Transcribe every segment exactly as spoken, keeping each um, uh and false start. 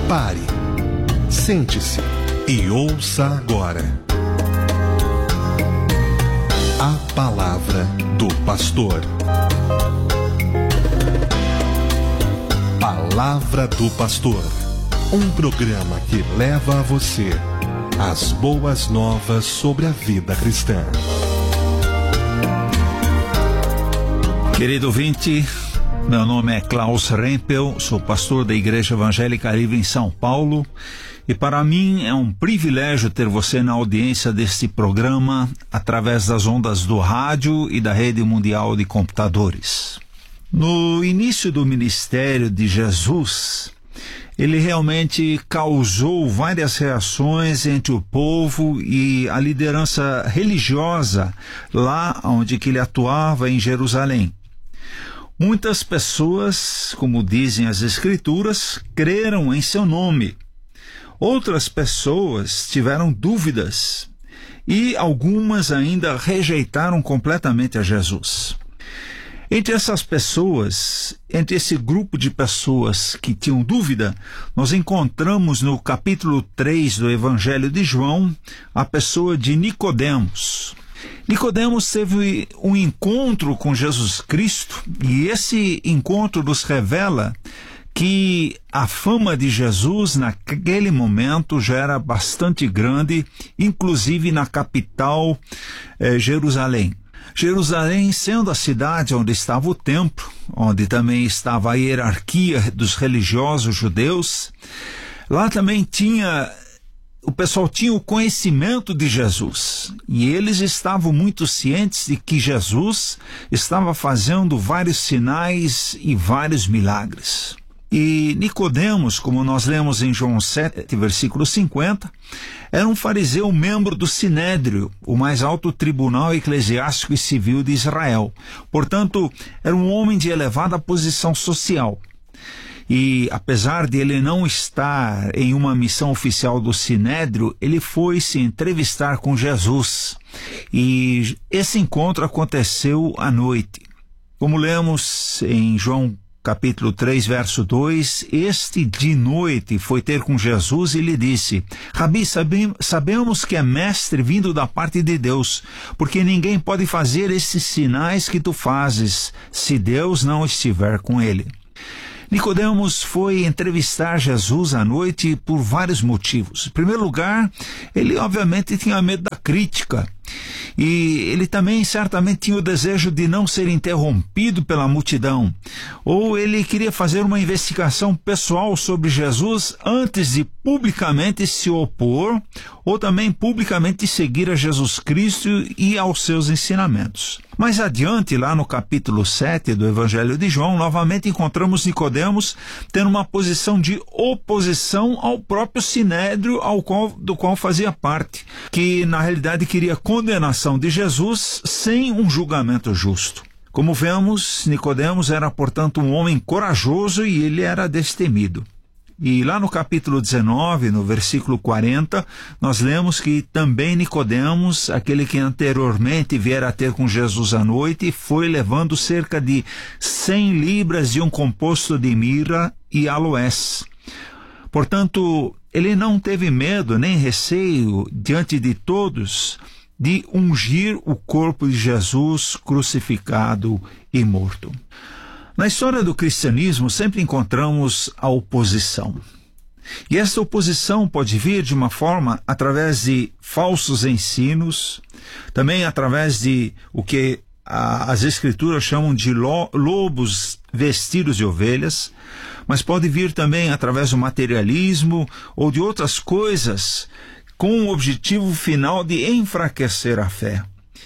Pare, sente-se e ouça agora a palavra do pastor. Palavra do Pastor, um programa que leva a você as boas novas sobre a vida cristã. Querido ouvinte, meu nome é Klaus Rempel, sou pastor da Igreja Evangélica Livre em São Paulo e para mim é um privilégio ter você na audiência deste programa através das ondas do rádio e da rede mundial de computadores. No início do ministério de Jesus, ele realmente causou várias reações entre o povo e a liderança religiosa lá onde que ele atuava em Jerusalém. Muitas pessoas, como dizem as Escrituras, creram em seu nome. Outras pessoas tiveram dúvidas e algumas ainda rejeitaram completamente a Jesus. Entre essas pessoas, entre esse grupo de pessoas que tinham dúvida, nós encontramos no capítulo três do Evangelho de João a pessoa de Nicodemos. Nicodemos teve um encontro com Jesus Cristo e esse encontro nos revela que a fama de Jesus naquele momento já era bastante grande, inclusive na capital eh, Jerusalém. Jerusalém sendo a cidade onde estava o templo, onde também estava a hierarquia dos religiosos judeus, lá também tinha, o pessoal tinha o conhecimento de Jesus e eles estavam muito cientes de que Jesus estava fazendo vários sinais e vários milagres. E Nicodemos, como nós lemos em João sete, versículo cinquenta, era um fariseu membro do Sinédrio, o mais alto tribunal eclesiástico e civil de Israel. Portanto, era um homem de elevada posição social. E, apesar de ele não estar em uma missão oficial do Sinédrio, ele foi se entrevistar com Jesus. E esse encontro aconteceu à noite. Como lemos em João capítulo três, verso dois, este de noite foi ter com Jesus e lhe disse: Rabi, sabe, sabemos que é mestre vindo da parte de Deus, porque ninguém pode fazer esses sinais que tu fazes, se Deus não estiver com ele. Nicodemos foi entrevistar Jesus à noite por vários motivos. Em primeiro lugar, ele obviamente tinha medo da crítica. E ele também certamente tinha o desejo de não ser interrompido pela multidão. Ou ele queria fazer uma investigação pessoal sobre Jesus antes de publicamente se opor, ou também publicamente seguir a Jesus Cristo e aos seus ensinamentos. Mais adiante, lá no capítulo sete do Evangelho de João, novamente encontramos Nicodemos tendo uma posição de oposição ao próprio Sinédrio ao qual, do qual fazia parte, que na realidade queria condenação de Jesus sem um julgamento justo. Como vemos, Nicodemos era, portanto, um homem corajoso e ele era destemido. E lá no capítulo dezenove, no versículo quarenta, nós lemos que também Nicodemos, aquele que anteriormente viera a ter com Jesus à noite, foi levando cerca de cem libras de um composto de mirra e aloés. Portanto, ele não teve medo nem receio diante de todos de ungir o corpo de Jesus crucificado e morto. Na história do cristianismo sempre encontramos a oposição. E essa oposição pode vir de uma forma através de falsos ensinos, também através de o que a, as escrituras chamam de lo, lobos vestidos de ovelhas, mas pode vir também através do materialismo ou de outras coisas com o objetivo final de enfraquecer a fé.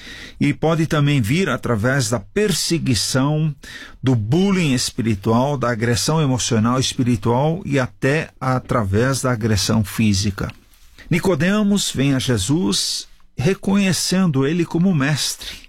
E pode também vir através da perseguição, do bullying espiritual, da agressão emocional espiritual e até através da agressão física. Nicodemos vem a Jesus reconhecendo ele como mestre,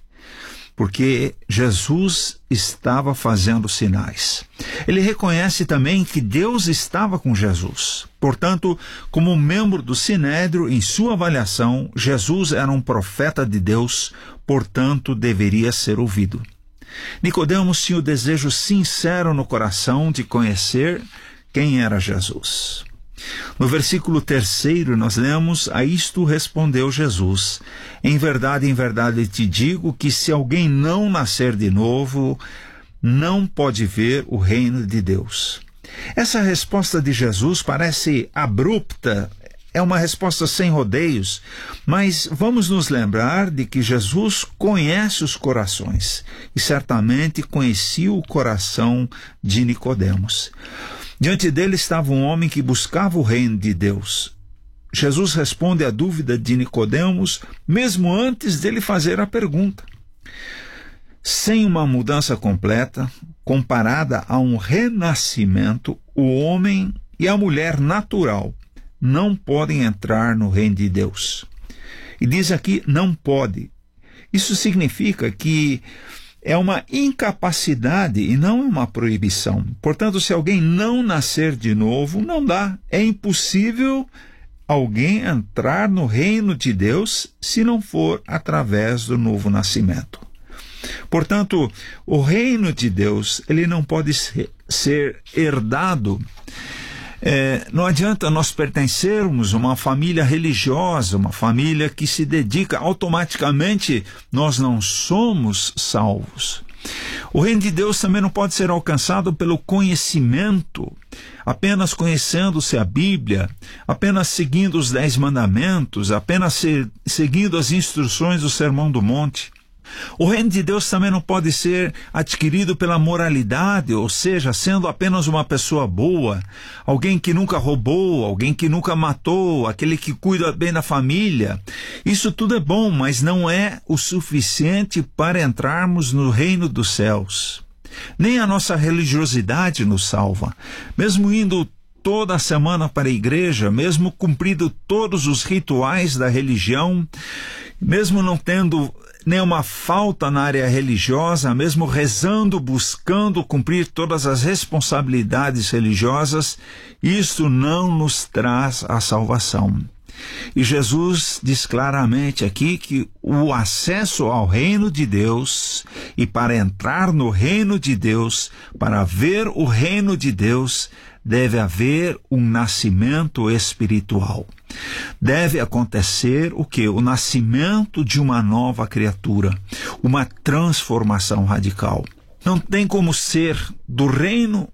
porque Jesus estava fazendo sinais. Ele reconhece também que Deus estava com Jesus. Portanto, como membro do Sinédrio, em sua avaliação, Jesus era um profeta de Deus, portanto, deveria ser ouvido. Nicodemos tinha o desejo sincero no coração de conhecer quem era Jesus. No versículo terceiro nós lemos: a isto respondeu Jesus: em verdade, em verdade te digo que se alguém não nascer de novo, não pode ver o reino de Deus. Essa resposta de Jesus parece abrupta, é uma resposta sem rodeios, mas vamos nos lembrar de que Jesus conhece os corações e certamente conhecia o coração de Nicodemos. Diante dele estava um homem que buscava o reino de Deus. Jesus responde à dúvida de Nicodemos mesmo antes dele fazer a pergunta. Sem uma mudança completa, comparada a um renascimento, o homem e a mulher natural não podem entrar no reino de Deus. E diz aqui, não pode. Isso significa que é uma incapacidade e não é uma proibição. Portanto, se alguém não nascer de novo, não dá. É impossível alguém entrar no reino de Deus se não for através do novo nascimento. Portanto, o reino de Deus, ele não pode ser herdado. É, não adianta nós pertencermos a uma família religiosa, uma família que se dedica, automaticamente nós não somos salvos. O reino de Deus também não pode ser alcançado pelo conhecimento, apenas conhecendo-se a Bíblia, apenas seguindo os dez mandamentos, apenas se, seguindo as instruções do Sermão do Monte. O reino de Deus também não pode ser adquirido pela moralidade, ou seja, sendo apenas uma pessoa boa, alguém que nunca roubou, alguém que nunca matou, aquele que cuida bem da família. Isso tudo é bom, mas não é o suficiente para entrarmos no reino dos céus. Nem a nossa religiosidade nos salva. Mesmo indo toda semana para a igreja, mesmo cumprindo todos os rituais da religião, mesmo não tendo nenhuma falta na área religiosa, mesmo rezando, buscando cumprir todas as responsabilidades religiosas, isso não nos traz a salvação. E Jesus diz claramente aqui que o acesso ao reino de Deus, e para entrar no reino de Deus, para ver o reino de Deus, deve haver um nascimento espiritual. Deve acontecer o quê? O nascimento de uma nova criatura, uma transformação radical. Não tem como ser do reino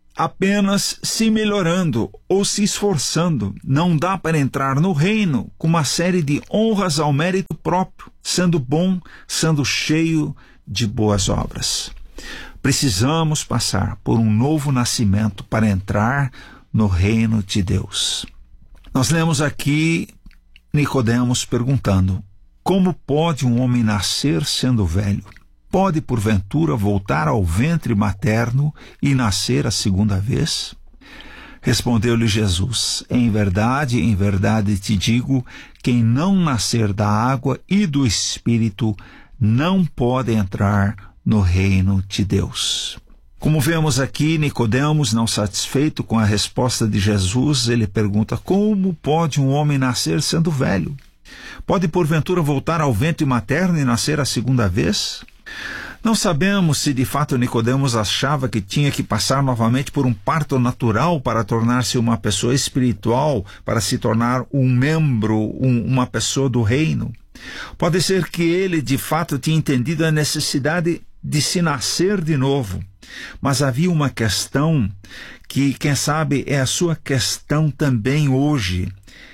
apenas se melhorando ou se esforçando. Não dá para entrar no reino com uma série de honras ao mérito próprio, sendo bom, sendo cheio de boas obras. Precisamos passar por um novo nascimento para entrar no reino de Deus. Nós lemos aqui Nicodemos perguntando: como pode um homem nascer sendo velho? Pode, porventura, voltar ao ventre materno e nascer a segunda vez? Respondeu-lhe Jesus: em verdade, em verdade te digo, quem não nascer da água e do Espírito não pode entrar no reino de Deus. Como vemos aqui, Nicodemos, não satisfeito com a resposta de Jesus, ele pergunta: como pode um homem nascer sendo velho? Pode, porventura, voltar ao ventre materno e nascer a segunda vez? Não sabemos se de fato Nicodemos achava que tinha que passar novamente por um parto natural para tornar-se uma pessoa espiritual, para se tornar um membro, um, uma pessoa do reino. Pode ser que ele de fato tinha entendido a necessidade de se nascer de novo, mas havia uma questão que, quem sabe, é a sua questão também hoje.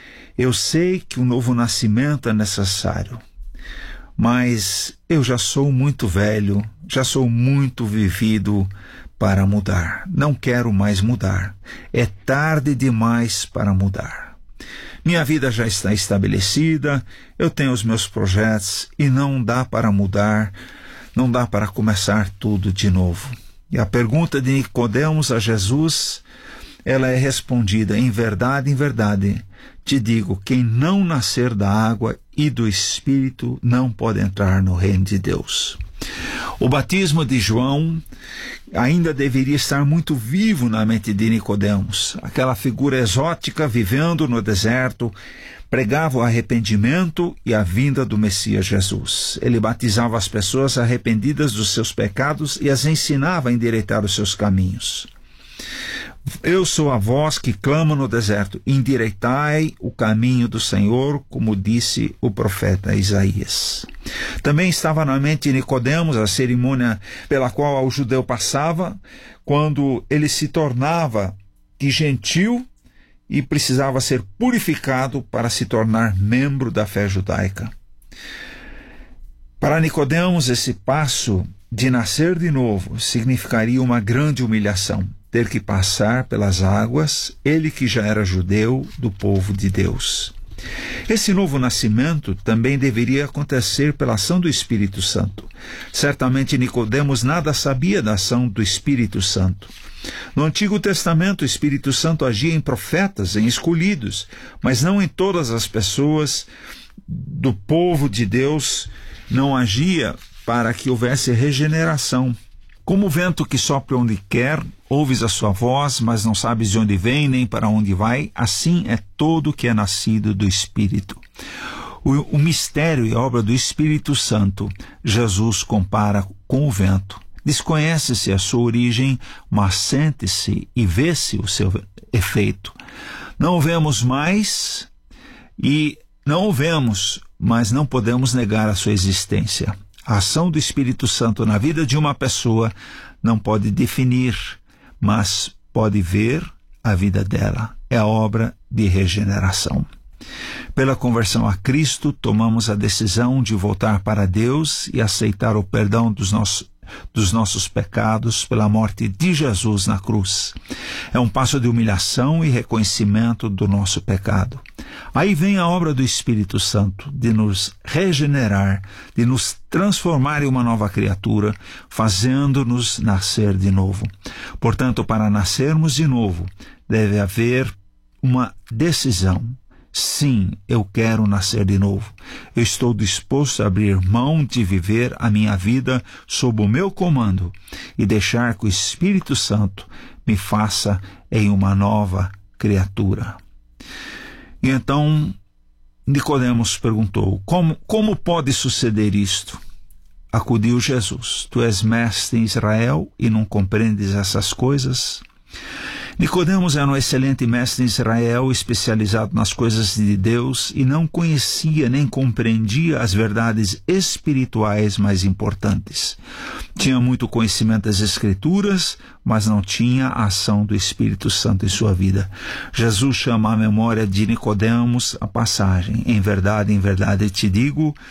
Eu sei que o novo nascimento é necessário, mas eu já sou muito velho, já sou muito vivido para mudar. Não quero mais mudar. É tarde demais para mudar. Minha vida já está estabelecida, eu tenho os meus projetos e não dá para mudar, não dá para começar tudo de novo. E a pergunta de Nicodemos a Jesus, ela é respondida: em verdade, em verdade, te digo, quem não nascer da água e do Espírito não pode entrar no reino de Deus. O batismo de João ainda deveria estar muito vivo na mente de Nicodemos. Aquela figura exótica vivendo no deserto pregava o arrependimento e a vinda do Messias Jesus. Ele batizava as pessoas arrependidas dos seus pecados e as ensinava a endireitar os seus caminhos. Eu sou a voz que clama no deserto, endireitai o caminho do Senhor, como disse o profeta Isaías. Também estava na mente de Nicodemos a cerimônia pela qual o judeu passava quando ele se tornava de gentil e precisava ser purificado para se tornar membro da fé judaica. Para Nicodemos, esse passo de nascer de novo significaria uma grande humilhação, ter que passar pelas águas, ele que já era judeu do povo de Deus. Esse novo nascimento também deveria acontecer pela ação do Espírito Santo. Certamente Nicodemos nada sabia da ação do Espírito Santo. No Antigo Testamento, o Espírito Santo agia em profetas, em escolhidos, mas não em todas as pessoas do povo de Deus. Não agia para que houvesse regeneração. Como o vento que sopra onde quer, ouves a sua voz, mas não sabes de onde vem nem para onde vai, assim é todo que é nascido do Espírito. O, o mistério e obra do Espírito Santo, Jesus compara com o vento. Desconhece-se a sua origem, mas sente-se e vê-se o seu efeito. Não o vemos mais e não o vemos, mas não podemos negar a sua existência. A ação do Espírito Santo na vida de uma pessoa não pode definir, mas pode ver a vida dela. É a obra de regeneração. Pela conversão a Cristo, tomamos a decisão de voltar para Deus e aceitar o perdão dos nossos, dos nossos pecados pela morte de Jesus na cruz. É um passo de humilhação e reconhecimento do nosso pecado. Aí vem a obra do Espírito Santo, de nos regenerar, de nos transformar em uma nova criatura, fazendo-nos nascer de novo. Portanto, para nascermos de novo, deve haver uma decisão. Sim, eu quero nascer de novo. Eu estou disposto a abrir mão de viver a minha vida sob o meu comando e deixar que o Espírito Santo me faça em uma nova criatura. E então, Nicodemos perguntou, como, como pode suceder isto? Acudiu Jesus, tu és mestre em Israel e não compreendes essas coisas? Nicodemos era um excelente mestre em Israel, especializado nas coisas de Deus, e não conhecia nem compreendia as verdades espirituais mais importantes. Tinha muito conhecimento das Escrituras, mas não tinha a ação do Espírito Santo em sua vida. Jesus chama à memória de Nicodemos a passagem: em verdade, em verdade te digo,